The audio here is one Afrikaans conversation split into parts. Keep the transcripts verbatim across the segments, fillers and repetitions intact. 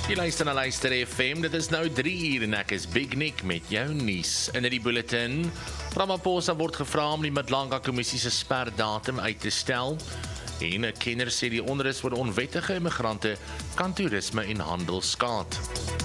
Jy luister na Luister F M, dit is nou drie uur en ek is Big Nick met jou nuus. In die bulletin, Ramaphosa word gevra om die Madlanga-kommissie se sperdatum uit te stel. En 'n kenner sê die onrus oor onwettige immigrante kan toerisme en handel skaad.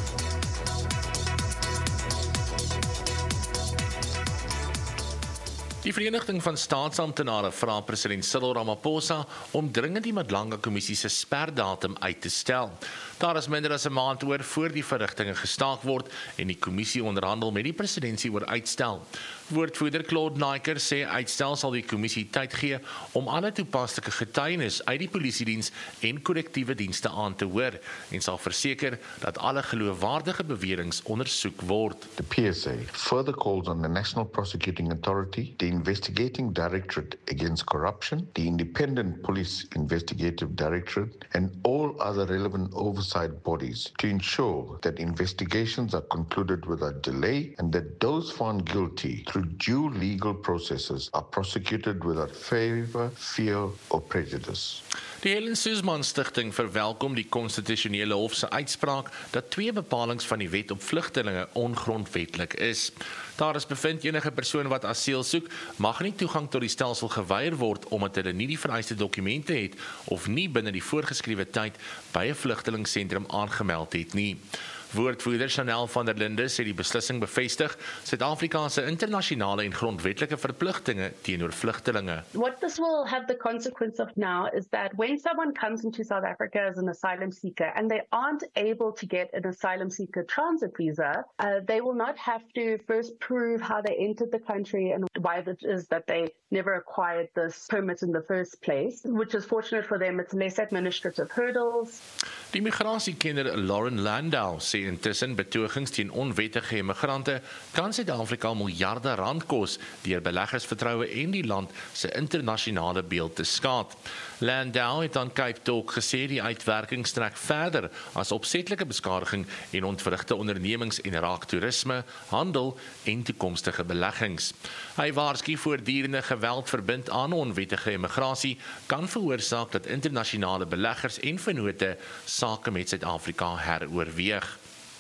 Die Vereniging van Staatsamptenare vra president Cyril Ramaphosa om dringend die Madlanga-kommissie se sperdatum uit te stel. Daar is minder as 'n maand oor voor die verrigtinge gestaak word en die kommissie onderhandel met die presidentsie oor uitstel. Woordvoerder Claude Naiker sê uitstel sal die kommissie tyd gee om alle toepaslike getuienis uit die polisiediens en korrektiewe dienste aan te hoor en sal verseker dat alle geloofwaardige beweringe ondersoek word. The P S A further calls on the National Prosecuting Authority, the Investigating Directorate Against Corruption, the Independent Police Investigative Directorate, and all other relevant oversight bodies to ensure that investigations are concluded without delay and that those found guilty through due legal processes are prosecuted without favor, fear, or prejudice. Die Helen Suzman Stichting verwelkom die konstitusionele hof se uitspraak dat twee bepalinge van die wet op vlugtelinge ongrondwetlik is. Daar is bevind enige persoon wat asiel soek, mag nie toegang tot die stelsel geweier word omdat hulle nie die vereiste dokumente het of nie binne die voorgeskrewe tyd by 'n vlugtelingsentrum aangemeld het nie. Woordvoerder Chanel van der Linde sê die beslissing bevestig Suid-Afrika se internasionale en grondwetlike verpligtinge teenoor vlugtelinge. What this will have the consequence of now is that when someone comes into South Africa as an asylum seeker and they aren't able to get an asylum seeker transit visa, uh, they will not have to first prove how they entered the country and why it is that they never acquired this permit in the first place, which is fortunate for them. It's less administrative hurdles. Die migrasiekenner Lauren Landau sê intussen betogings teen onwettige immigrante kan Suid-Afrika miljarde rand kos deur beleggersvertroue en die land se internasionale beeld te skaad. Landau het aan Cape Talk gesê die uitwerking strek verder as opsetlike beskadiging en ontwrigte ondernemings en raak toerisme, handel en toekomstige beleggings. Hy waarsku voortdurende geweld verbind aan onwettige immigrasie kan veroorsaak dat internasionale beleggers en vennote sake met Suid-Afrika heroorweeg.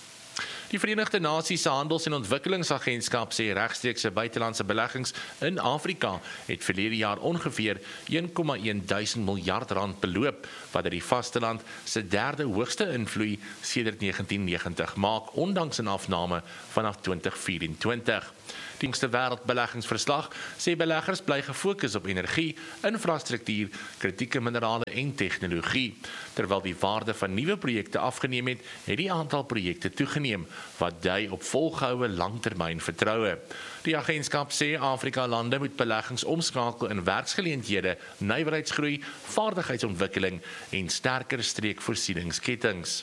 Die Verenigde Nasies se Handels- en Ontwikkelingsagentskap sê regstreekse buitelandse beleggings in Afrika het verlede jaar ongeveer een komma een duisend miljard rand beloop, wat dit die vasteland se derde hoogste invloei sedert negentien negentig maak, ondanks 'n afname vanaf twintig vyf-en-twintig. Die jongste wêreldbeleggingsverslag sê beleggers bly gefokus op energie, infrastruktuur, kritieke minerale en tegnologie. Terwyl die waarde van nuwe projekte afgeneem het, het die aantal projekte toegeneem, wat dui op volgehoue langtermyn vertroue. Die agentskap sê Afrika-lande moet beleggings omskakel in werksgeleenthede, nywerheidsgroei, vaardigheidsontwikkeling en sterker streekvoorsieningskettings.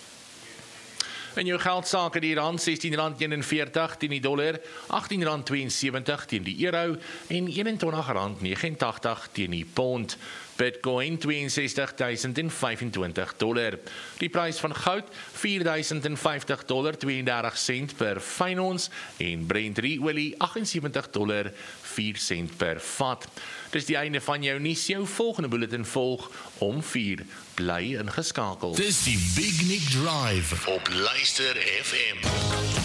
In jou geldsaake die rand sestien rand eenenveertig teen die dollar, agttien rand tweeënsewentig teen die euro en eenentwintig rand negenentagtig teen die pond. Bitcoin twee en sestig duisend vyfentwintig dollar. Die prys van goud vier duisend vyftig dollar tweeëndertig sent per fyn ons en Brent olie agt en sewentig dollar vier sent per vat. Dis die einde van jou nuus. Jou volgende bulletin volg om vier. Bly ingeskakel. Dis die Big Nick Drive op Luister F M.